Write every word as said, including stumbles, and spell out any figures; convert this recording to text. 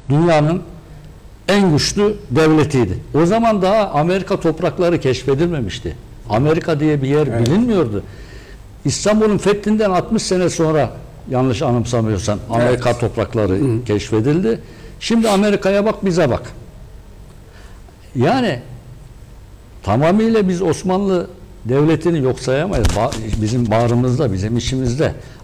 dünyanın en güçlü devletiydi. O zaman daha Amerika toprakları keşfedilmemişti. Amerika diye bir yer evet. bilinmiyordu. İstanbul'un fethinden altmış sene sonra, yanlış anımsamıyorsam, Amerika evet. toprakları Hı. keşfedildi. Şimdi Amerika'ya bak, bize bak. Yani tamamıyla biz Osmanlı Devleti'ni yok sayamayız. Bizim bağrımızda, bizim içimizde.